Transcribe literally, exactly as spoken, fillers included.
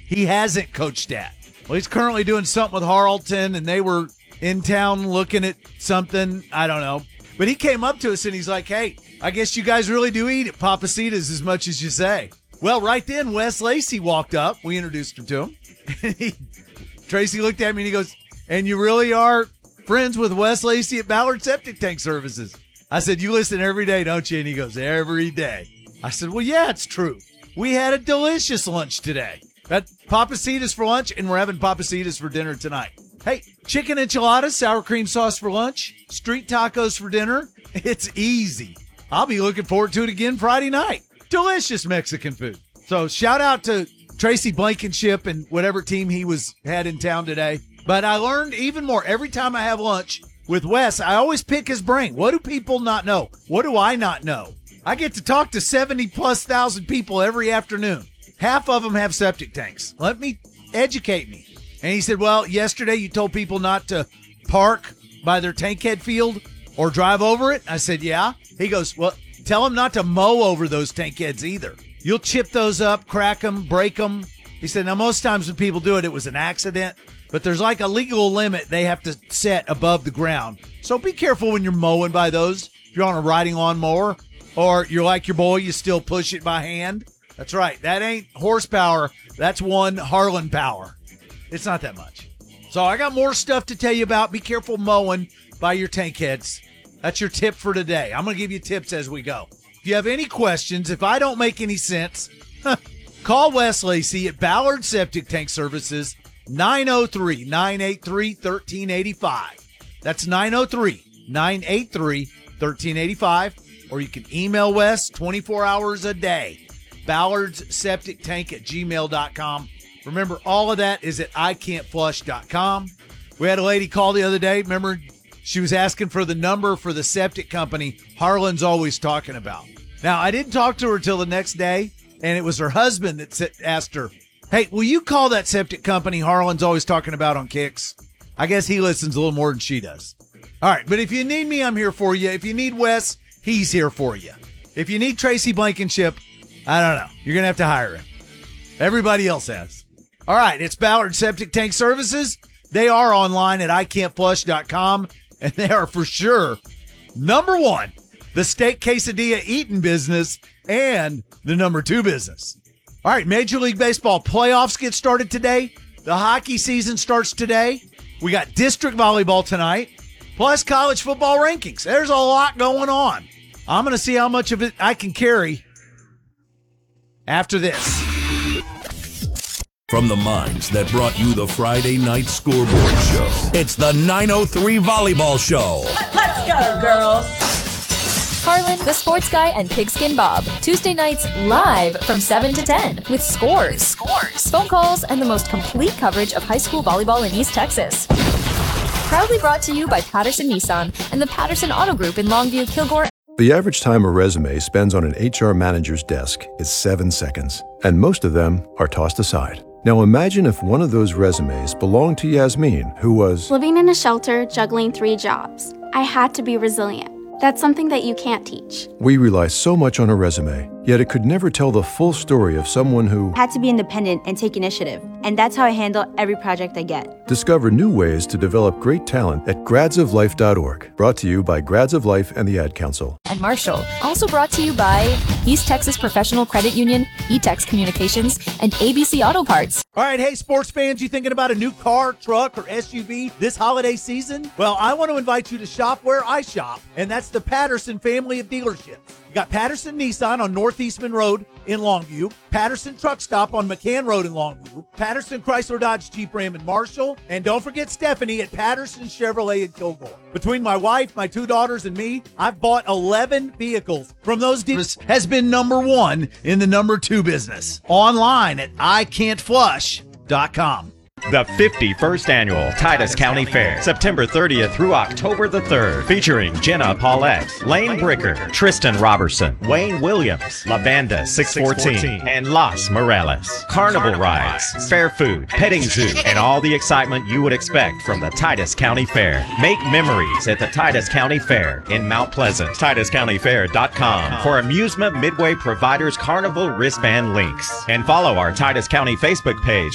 he hasn't coached at. Well, he's currently doing something with Harleton, and they were in town looking at something. I don't know. But he came up to us, and he's like, hey, I guess you guys really do eat at Papacitas as much as you say. Well, right then, Wes Lacey walked up. We introduced him to him. And he, Tracy looked at me, and he goes, and you really are friends with Wes Lacey at Ballard Septic Tank Services? I said, you listen every day, don't you? And he goes, every day. I said, well, yeah, it's true. We had a delicious lunch today. Got Papacitas for lunch, and we're having Papacitas for dinner tonight. Hey, chicken enchiladas, sour cream sauce for lunch, street tacos for dinner. It's easy. I'll be looking forward to it again Friday night. Delicious Mexican food. So shout out to Tracy Blankenship and whatever team he was had in town today. But I learned even more. Every time I have lunch with Wes, I always pick his brain. What do people not know? What do I not know? I get to talk to seventy plus thousand people every afternoon. Half of them have septic tanks. Let me educate me. And he said, well, yesterday you told people not to park by their tank head field or drive over it. I said, yeah. He goes, well, tell them not to mow over those tank heads either. You'll chip those up, crack them, break them. He said, now, most times when people do it, it was an accident. But there's like a legal limit they have to set above the ground. So be careful when you're mowing by those. If you're on a riding lawnmower or you're like your boy, you still push it by hand. That's right. That ain't horsepower. That's one Harlan power. It's not that much. So I got more stuff to tell you about. Be careful mowing by your tank heads. That's your tip for today. I'm going to give you tips as we go. If you have any questions, if I don't make any sense, call Wes Lacey at Ballard Septic Tank Services, nine oh three, nine eight three, one three eight five. That's nine oh three, nine eight three, one three eight five. Or you can email Wes twenty-four hours a day. Ballard's Septic Tank at gmail dot com. Remember, all of that is at I can't flush dot com. We had a lady call the other day. Remember, she was asking for the number for the septic company Harlan's always talking about. Now, I didn't talk to her till the next day, and it was her husband that asked her, hey, will you call that septic company Harlan's always talking about on Kicks? I guess he listens a little more than she does. All right, but if you need me, I'm here for you. If you need Wes, he's here for you. If you need Tracy Blankenship, I don't know. You're going to have to hire him. Everybody else has. All right, it's Ballard Septic Tank Services. They are online at I can't flush dot com, and they are for sure number one, the steak quesadilla eating business, and the number two business. All right, Major League Baseball playoffs get started today. The hockey season starts today. We got district volleyball tonight, plus college football rankings. There's a lot going on. I'm going to see how much of it I can carry after this. From the minds that brought you the Friday Night Scoreboard Show, it's the nine oh three Volleyball Show. Let's go, girls. Harlan, the Sports Guy, and Pigskin Bob. Tuesday nights live from seven to ten with scores, scores, phone calls, and the most complete coverage of high school volleyball in East Texas. Proudly brought to you by Patterson Nissan and the Patterson Auto Group in Longview, Kilgore. The average time a resume spends on an H R manager's desk is seven seconds, and most of them are tossed aside. Now imagine if one of those resumes belonged to Yasmin, who was living in a shelter, juggling three jobs. I had to be resilient. That's something that you can't teach. We rely so much on a resume, yet it could never tell the full story of someone who had to be independent and take initiative. And that's how I handle every project I get. Discover new ways to develop great talent at grads of life dot org. Brought to you by Grads of Life and the Ad Council. And Marshall. Also brought to you by East Texas Professional Credit Union, E-Tex Communications, and A B C Auto Parts. All right, hey, sports fans, you thinking about a new car, truck, or S U V this holiday season? Well, I want to invite you to shop where I shop, and that's the Patterson family of dealerships. You got Patterson Nissan on Northeastman Road in Longview, Patterson Truck Stop on McCann Road in Longview, Patterson Chrysler Dodge Jeep Ram in Marshall, and don't forget Stephanie at Patterson Chevrolet in Kilgore. Between my wife, my two daughters, and me, I've bought eleven vehicles from those dealers. Has been number one in the number two business. Online at I can't flush dot com. The fifty-first Annual Titus County Fair, September thirtieth through October the third, featuring Jenna Paulette, Lane Bricker, Tristan Robertson, Wayne Williams, Lavanda six fourteen, and Los Morales. Carnival rides, fair food, petting zoo, and all the excitement you would expect from the Titus County Fair. Make memories at the Titus County Fair in Mount Pleasant. Titus County Fair dot com for Amusement Midway Providers Carnival wristband links. And follow our Titus County Facebook page